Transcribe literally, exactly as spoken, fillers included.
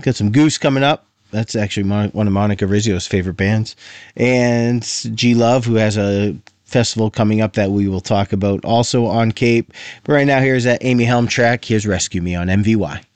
got some Goose coming up. That's actually Mon- one of Monica Rizzio's favorite bands. And G Love, who has a festival coming up that we will talk about also on Cape. But right now, here's that Amy Helm track. Here's Rescue Me on M V Y.